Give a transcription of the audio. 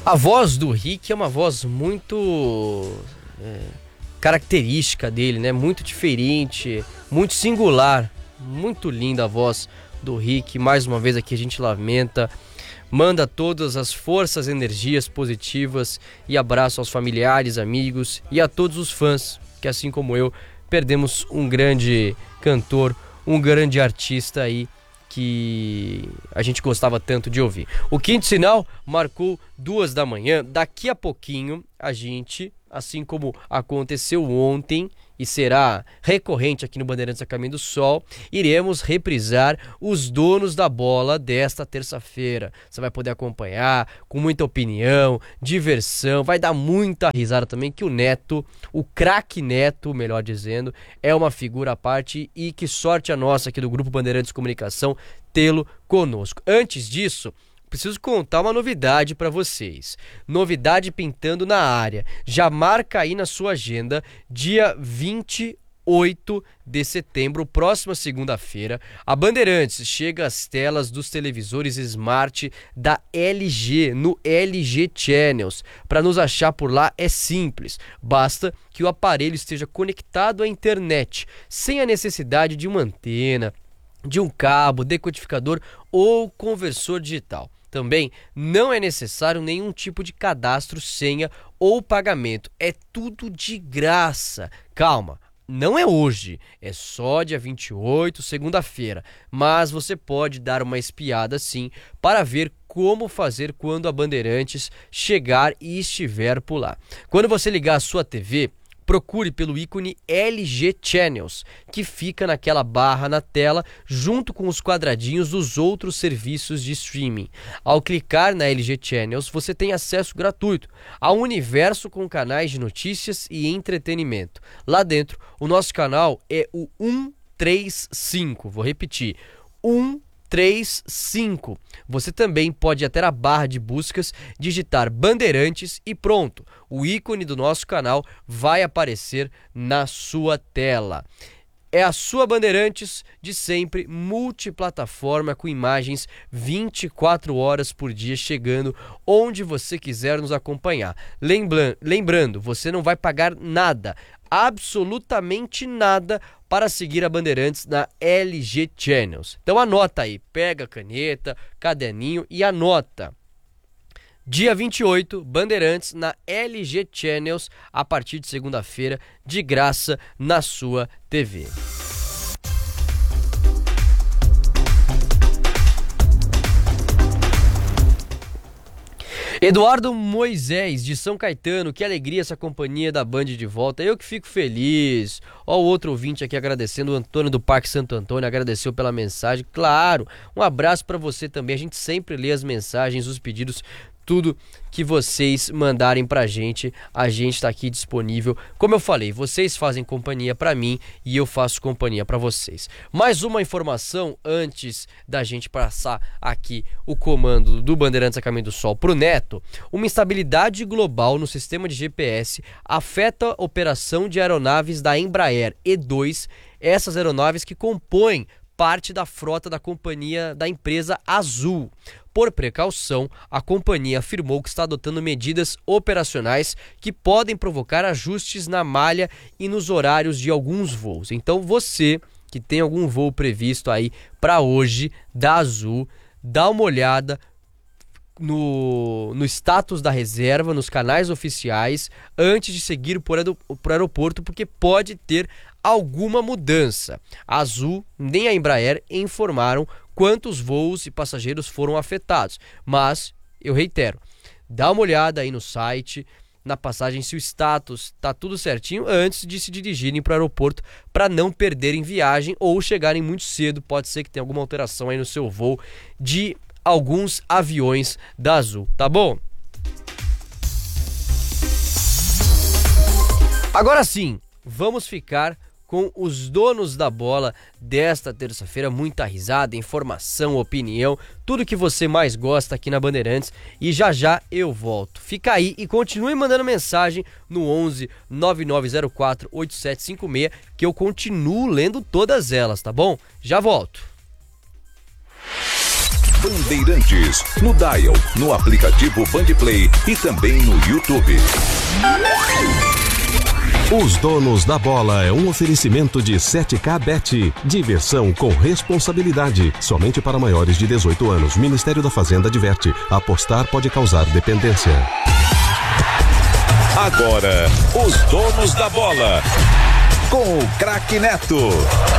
A voz do Rick é uma voz muito característica dele, né? Muito diferente, muito singular, muito linda a voz do Rick. Mais uma vez aqui a gente lamenta, manda todas as forças, energias positivas e abraço aos familiares, amigos e a todos os fãs que, assim como eu, perdemos um grande cantor, um grande artista aí que a gente gostava tanto de ouvir. O quinto sinal marcou 2 da manhã. Daqui a pouquinho a gente, assim como aconteceu ontem e será recorrente aqui no Bandeirantes a Caminho do Sol, iremos reprisar os donos da bola desta terça-feira. Você vai poder acompanhar com muita opinião, diversão, vai dar muita risada também, que o Neto, o craque Neto, melhor dizendo, é uma figura à parte e que sorte a nossa aqui do Grupo Bandeirantes Comunicação tê-lo conosco. Antes disso, preciso contar uma novidade para vocês. Novidade pintando na área. Já marca aí na sua agenda, dia 28 de setembro, próxima segunda-feira, a Bandeirantes chega às telas dos televisores Smart da LG, no LG Channels. Para nos achar por lá é simples, basta que o aparelho esteja conectado à internet, sem a necessidade de uma antena, de um cabo, decodificador ou conversor digital. Também não é necessário nenhum tipo de cadastro, senha ou pagamento. É tudo de graça. Calma, não é hoje, é só dia 28, segunda-feira. Mas você pode dar uma espiada sim para ver como fazer quando a Bandeirantes chegar e estiver por lá. Quando você ligar a sua TV, procure pelo ícone LG Channels, que fica naquela barra na tela, junto com os quadradinhos dos outros serviços de streaming. Ao clicar na LG Channels, você tem acesso gratuito a um universo com canais de notícias e entretenimento. Lá dentro, o nosso canal é o 135. Vou repetir, 135. Você também pode ir até a barra de buscas, digitar Bandeirantes e pronto, o ícone do nosso canal vai aparecer na sua tela. É a sua Bandeirantes de sempre, multiplataforma com imagens 24 horas por dia, chegando onde você quiser nos acompanhar. Lembrando, você não vai pagar nada, absolutamente nada, para seguir a Bandeirantes na LG Channels. Então anota aí, pega a caneta, caderninho e anota. Dia 28, Bandeirantes na LG Channels, a partir de segunda-feira, de graça na sua TV. Eduardo Moisés, de São Caetano, que alegria essa companhia da Band de volta. Eu que fico feliz. Ó, o outro ouvinte aqui agradecendo, o Antônio do Parque Santo Antônio, agradeceu pela mensagem. Claro, um abraço para você também. A gente sempre lê as mensagens, os pedidos, tudo que vocês mandarem pra gente, a gente tá aqui disponível. Como eu falei, vocês fazem companhia pra mim e eu faço companhia pra vocês. Mais uma informação antes da gente passar aqui o comando do Bandeirantes a Caminho do Sol pro Neto. Uma instabilidade global no sistema de GPS afeta a operação de aeronaves da Embraer E2, essas aeronaves que compõem parte da frota da companhia da empresa Azul. Por precaução, a companhia afirmou que está adotando medidas operacionais que podem provocar ajustes na malha e nos horários de alguns voos. Então você que tem algum voo previsto aí para hoje da Azul, dá uma olhada no status da reserva, nos canais oficiais, antes de seguir por aeroporto, porque pode ter alguma mudança. A Azul nem a Embraer informaram quantos voos e passageiros foram afetados, mas eu reitero, dá uma olhada aí no site, na passagem, se o status tá tudo certinho antes de se dirigirem para o aeroporto, para não perderem viagem ou chegarem muito cedo. Pode ser que tenha alguma alteração aí no seu voo de alguns aviões da Azul, tá bom? Agora sim, vamos ficar com os donos da bola desta terça-feira. Muita risada, informação, opinião, tudo que você mais gosta aqui na Bandeirantes. E já já eu volto. Fica aí e continue mandando mensagem no 11 9904 8756, que eu continuo lendo todas elas, tá bom? Já volto. Bandeirantes, no Dial, no aplicativo Bandplay e também no YouTube. Os Donos da Bola é um oferecimento de 7K Bet. Diversão com responsabilidade. Somente para maiores de 18 anos. Ministério da Fazenda adverte. Apostar pode causar dependência. Agora, os Donos da Bola. Com o Craque Neto.